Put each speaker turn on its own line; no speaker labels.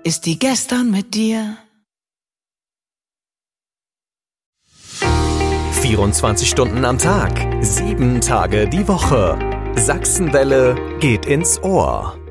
ist die gestern mit dir.
24 Stunden am Tag, 7 Tage die Woche. Sachsenwelle geht ins Ohr.